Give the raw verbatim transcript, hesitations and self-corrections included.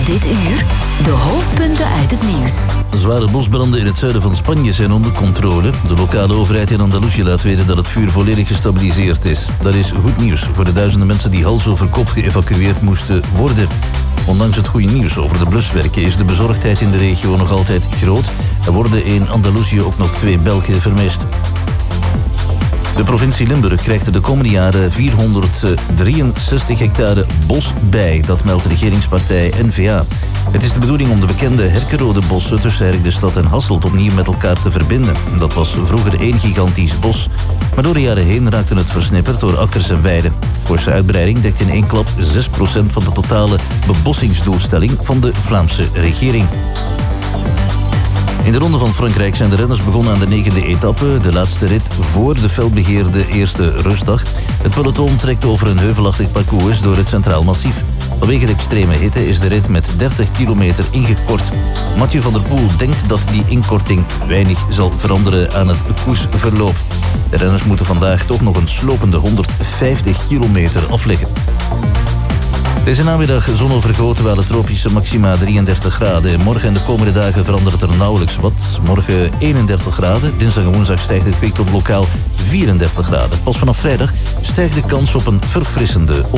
Dit uur de hoofdpunten uit het nieuws. Zware bosbranden in het zuiden van Spanje zijn onder controle. De lokale overheid in Andalusië laat weten dat het vuur volledig gestabiliseerd is. Dat is goed nieuws voor de duizenden mensen die hals over kop geëvacueerd moesten worden. Ondanks het goede nieuws over de bluswerken is de bezorgdheid in de regio nog altijd groot. Er worden in Andalusië ook nog twee Belgen vermist. De provincie Limburg krijgt er de komende jaren vierhonderddrieënzestig hectare bos bij. Dat meldt regeringspartij N V A. Het is de bedoeling om de bekende Herkenrode bossen tussen Herk-de-Stad en Hasselt opnieuw met elkaar te verbinden. Dat was vroeger één gigantisch bos. Maar door de jaren heen raakte het versnipperd door akkers en weiden. Forse uitbreiding dekt in één klap zes procent van de totale bebossingsdoelstelling van de Vlaamse regering. In de Ronde van Frankrijk zijn de renners begonnen aan de negende etappe, de laatste rit voor de felbegeerde eerste rustdag. Het peloton trekt over een heuvelachtig parcours door het Centraal Massief. Vanwege de extreme hitte is de rit met dertig kilometer ingekort. Mathieu van der Poel denkt dat die inkorting weinig zal veranderen aan het koersverloop. De renners moeten vandaag toch nog een slopende honderdvijftig kilometer afleggen. Deze namiddag zonovergoten terwijl de tropische maxima drieëndertig graden. Morgen en de komende dagen verandert er nauwelijks wat. Morgen eenendertig graden. Dinsdag en woensdag stijgt het kwik tot lokaal vierendertig graden. Pas vanaf vrijdag stijgt de kans op een verfrissende